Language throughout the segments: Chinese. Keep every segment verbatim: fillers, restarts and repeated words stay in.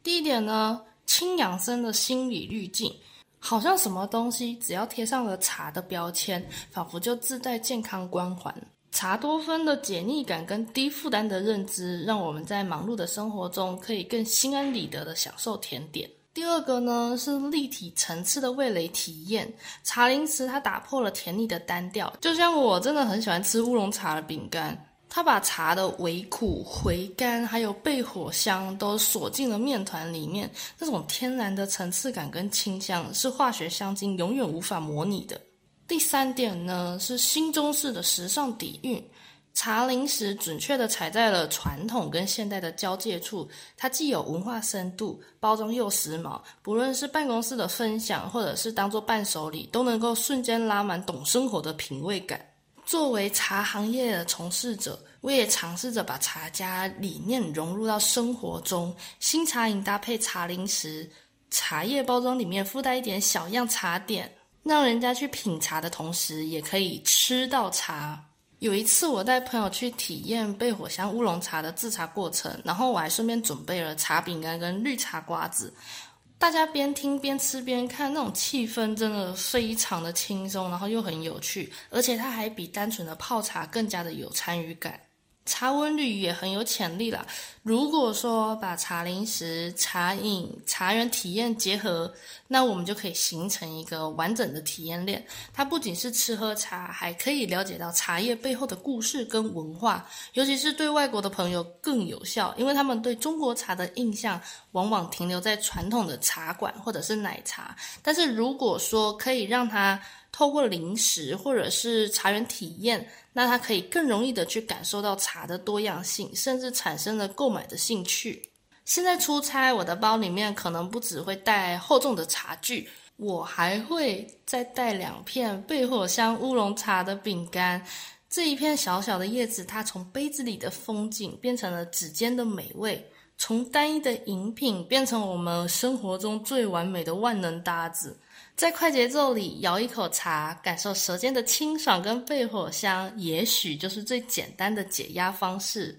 第一点呢，轻养生的心理滤镜，好像什么东西只要贴上了茶的标签，仿佛就自带健康光环。茶多酚的解腻感跟低负担的认知，让我们在忙碌的生活中可以更心安理得的享受甜点。第二个呢，是立体层次的味蕾体验。茶零食它打破了甜腻的单调，就像我真的很喜欢吃乌龙茶的饼干，它把茶的微苦、回甘还有焙火香都锁进了面团里面，那种天然的层次感跟清香是化学香精永远无法模拟的。第三点呢，是新中式的时尚底蕴。茶零食准确地踩在了传统跟现代的交界处，它既有文化深度，包装又时髦，不论是办公室的分享，或者是当作伴手礼，都能够瞬间拉满懂生活的品味感。作为茶行业的从事者，我也尝试着把茶家理念融入到生活中，新茶饮搭配茶零食，茶叶包装里面附带一点小样茶点，让人家去品茶的同时也可以吃到茶。有一次我带朋友去体验焙火香乌龙茶的制茶过程，然后我还顺便准备了茶饼干跟绿茶瓜子，大家边听边吃边看，那种气氛真的非常的轻松，然后又很有趣，而且它还比单纯的泡茶更加的有参与感。茶文旅也很有潜力啦，如果说把茶零食、茶饮、茶园体验结合，那我们就可以形成一个完整的体验链。它不仅是吃喝茶，还可以了解到茶叶背后的故事跟文化，尤其是对外国的朋友更有效，因为他们对中国茶的印象往往停留在传统的茶馆或者是奶茶，但是如果说可以让它透过零食或者是茶园体验，那他可以更容易的去感受到茶的多样性，甚至产生了购买的兴趣。现在出差，我的包里面可能不只会带厚重的茶具，我还会再带两片焙火香乌龙茶的饼干。这一片小小的叶子，它从杯子里的风景变成了指尖的美味，从单一的饮品变成我们生活中最完美的万能搭子。在快节奏里摇一口茶，感受舌尖的清爽跟焙火香，也许就是最简单的解压方式。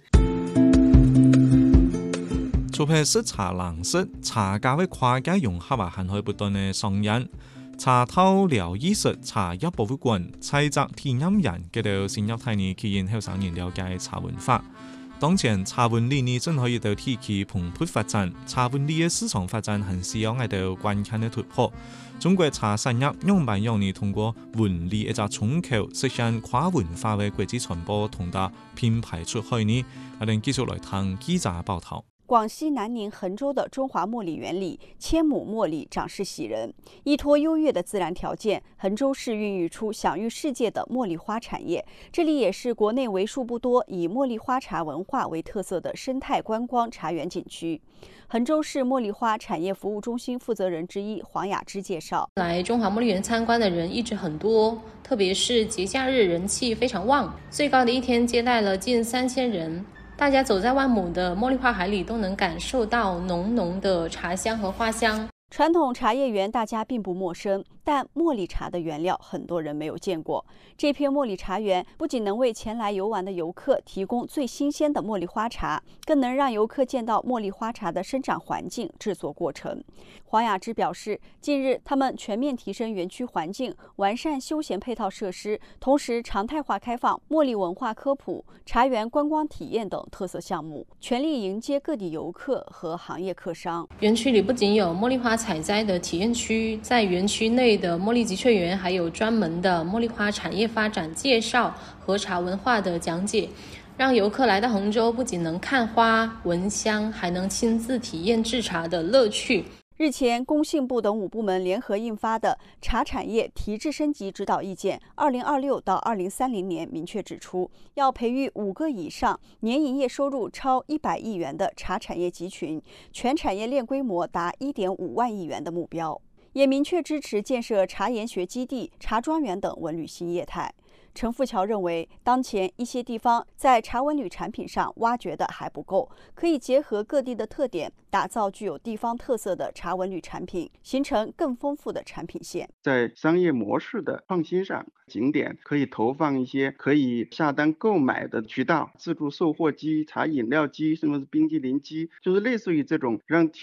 除了色茶蓝色，茶家的跨界融合啊，还可以不斷嘅上演。茶頭療醫術茶葉博物館採集體驗人嘅到深入體驗體驗後生人了解茶文化。當前茶文理呢正可以到地區蓬勃發展，茶文理嘅市場發展很需要喺度關鍵嘅突破。中國茶產業樣板樣呢通過文理一隻衝口，實現跨文化嘅國際傳播同達品牌出海呢。我哋繼續來聽記者報道。 廣西南寧衡州的中華茉莉園裡，千畝茉莉長勢喜人。依託優越的自然條件，衡州市孕育出享譽世界的茉莉花產業。這裡也是國內為數不多以茉莉花茶文化為特色的生態觀光茶園景區。衡州市茉莉花產業服務中心負責人之一黃雅芝介紹， 來中華茉莉園參觀的人一直很多，特別是節假日人氣非常旺，最高的一天接待了近三千人。大家走在萬畝的茉莉花海裡，都能感受到濃濃的茶香和花香。 傳統茶葉園大家並不陌生，但茉莉茶的原料很多人沒有見過。這片茉莉茶園不僅能為前來遊玩的遊客提供最新鮮的茉莉花茶，更能讓遊客見到茉莉花茶的生長環境、製作過程。黃雅芝表示，近日他們全面提升園區環境，完善休閒配套設施，同時常態化開放茉莉文化科普、茶園觀光體驗等特色項目，全力迎接各地遊客和行業客商。 園區裡不僅有茉莉花採摘的體驗區，在園區內的茉莉集萃園還有專門的茉莉花產業發展介紹和茶文化的講解，讓遊客來到衡州不僅能看花聞香，還能親自體驗製茶的樂趣。 日前，工信部等五部門聯合印發的《茶產業提質升級指導意見》二零二六到二零三零年明確指出，要培育五個以上年營業收入超一百億元的茶產業集群，全產業鏈規模達一點五萬億元的目標，也明確支持建設茶研學基地、茶莊園等文旅新業態。陳富橋認為，當前一些地方在茶文旅產品上挖掘的還不夠，可以結合各地的特點，打造具有地方特色的茶文旅產品，形成更豐富的產品線。 在商業模式的創新上，景點可以投放一些可以下單購買的渠道，自助售貨機、茶飲料機，甚至是冰激凌機，就是類似於這種讓